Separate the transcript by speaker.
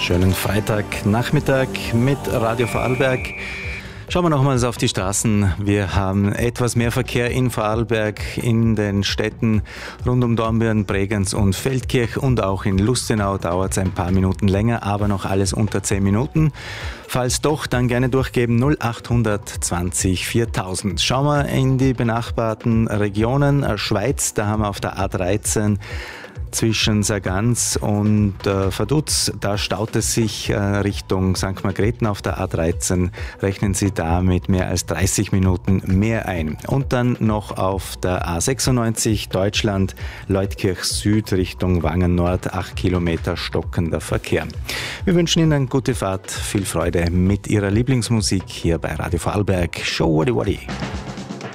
Speaker 1: Schönen Freitagnachmittag mit Radio Vorarlberg. Schauen wir nochmals auf die Straßen. Wir haben etwas mehr Verkehr in Vorarlberg, in den Städten rund um Dornbirn, Bregenz und Feldkirch, und auch in Lustenau dauert es ein paar Minuten länger, aber noch alles unter 10 Minuten. Falls doch, dann gerne durchgeben 0820 4000. Schauen wir in die benachbarten Regionen. Schweiz, da haben wir auf der A13 zwischen Sargans und Vaduz, da staut es sich Richtung St. Margrethen auf der A13. Rechnen Sie da mit mehr als 30 Minuten mehr ein. Und dann noch auf der A96 Deutschland, Leutkirch Süd Richtung Wangen Nord, 8 Kilometer stockender Verkehr. Wir wünschen Ihnen eine gute Fahrt, viel Freude mit Ihrer Lieblingsmusik hier bei Radio Vorarlberg. Show Wadi Wadi.